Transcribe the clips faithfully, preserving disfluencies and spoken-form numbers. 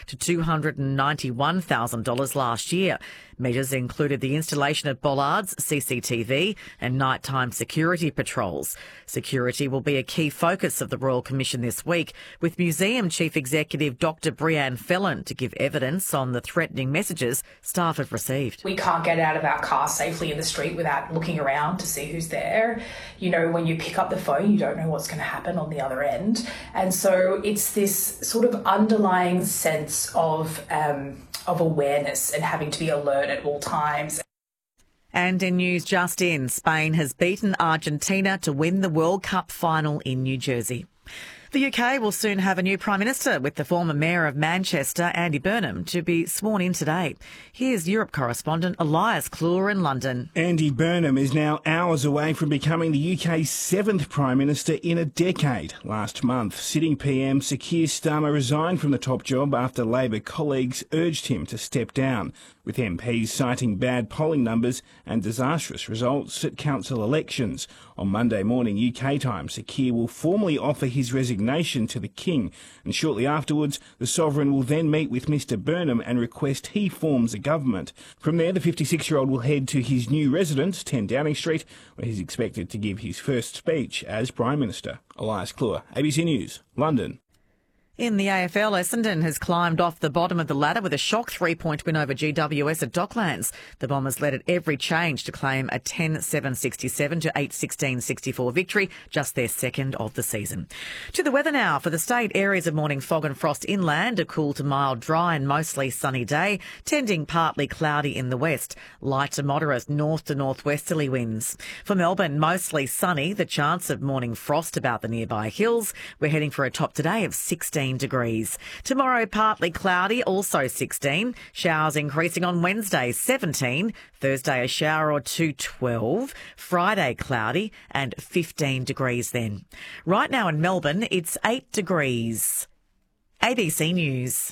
to two hundred ninety-one thousand dollars last year. Measures included the installation of bollards, C C T V and nighttime security patrols. Security will be a key focus of the Royal Commission this week, with Museum Chief Executive Doctor Brianne Fellon to give evidence on the threatening messages staff have received. We can't get out of our car safely in the street without looking around to see who's there. You know, when you pick up the phone, you don't know what's going to happen on the other end. And so it's this sort of underlying sense of um, of awareness and having to be alert at all times. And in news just in, Spain has beaten Argentina to win the World Cup final in New Jersey. The U K will soon have a new Prime Minister, with the former Mayor of Manchester, Andy Burnham, to be sworn in today. Here's Europe correspondent Elias Clure in London. Andy Burnham is now hours away from becoming the U K's seventh Prime Minister in a decade. Last month, sitting P M Sir Keir Starmer resigned from the top job after Labor colleagues urged him to step down, with M Ps citing bad polling numbers and disastrous results at council elections. On Monday morning U K time, Sir Keir will formally offer his resignation to the King, and shortly afterwards the Sovereign will then meet with Mr Burnham and request he forms a government. From there, the fifty-six-year-old will head to his new residence, ten Downing Street, where he's expected to give his first speech as Prime Minister. Elias Clure, A B C News, London. In the A F L, Essendon has climbed off the bottom of the ladder with a shock three-point win over G W S at Docklands. The Bombers led at every change to claim a ten seven sixty-seven to eight sixteen sixty-four victory, just their second of the season. To the weather now. For the state, areas of morning fog and frost inland, a cool to mild, dry and mostly sunny day, tending partly cloudy in the west. Light to moderate north to northwesterly winds. For Melbourne, mostly sunny, the chance of morning frost about the nearby hills. We're heading for a top today of sixteen degrees. Tomorrow, partly cloudy, also sixteen. Showers increasing on Wednesday, seventeen. Thursday, a shower or two, twelve. Friday, cloudy and fifteen degrees then. Right now in Melbourne, it's eight degrees. A B C News.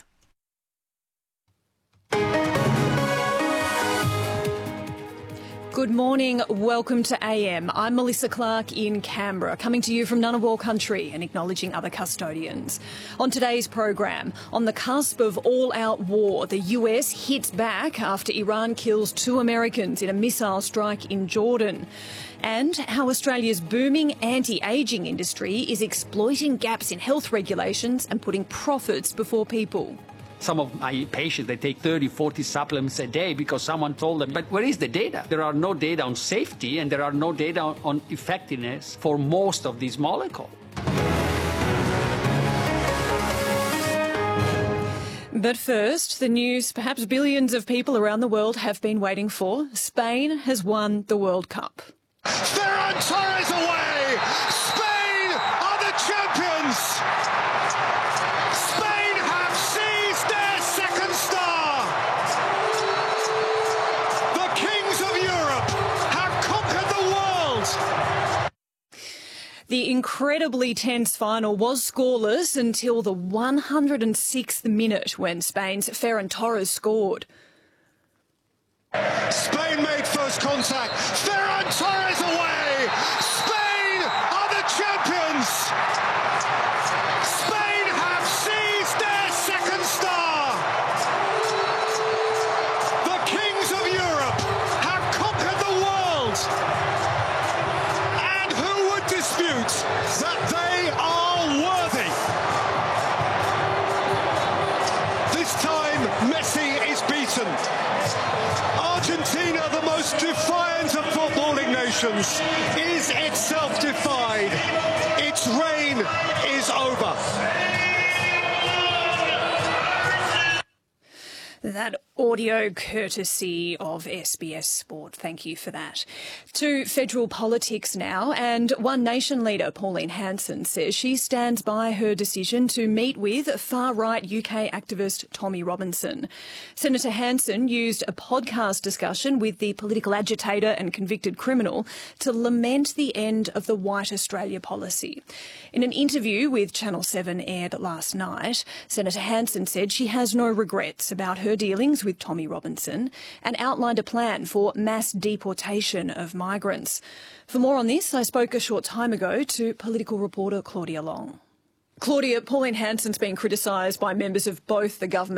Good morning, welcome to A M. I'm Melissa Clark in Canberra, coming to you from Ngunnawal country and acknowledging other custodians. On today's program, on the cusp of all-out war, the U S hits back after Iran kills two Americans in a missile strike in Jordan. And how Australia's booming anti-ageing industry is exploiting gaps in health regulations and putting profits before people. Some of my patients, they take thirty, forty supplements a day because someone told them. But where is the data? There are no data on safety and there are no data on effectiveness for most of these molecules. But first, the news perhaps billions of people around the world have been waiting for. Spain has won the World Cup. Ferran Torres away! Spain are the champions! The incredibly tense final was scoreless until the one hundred sixth minute when Spain's Ferran Torres scored. Spain made first contact. Ferran Torres away! Spain are the champions! Spain have seized their second star! The kings of Europe have conquered the world! That they are worthy. This time, Messi is beaten. Argentina, the most defiant of footballing nations, is itself defied. Its reign is over. That audio courtesy of S B S Sport. Thank you for that. To federal politics now, and One Nation leader Pauline Hanson says she stands by her decision to meet with far-right U K activist Tommy Robinson. Senator Hanson used a podcast discussion with the political agitator and convicted criminal to lament the end of the White Australia policy. In an interview with Channel seven aired last night, Senator Hanson said she has no regrets about her dealings with Tommy Robinson and outlined a plan for mass deportation of migrants. For more on this, I spoke a short time ago to political reporter Claudia Long. Claudia, Pauline Hanson's been criticised by members of both the government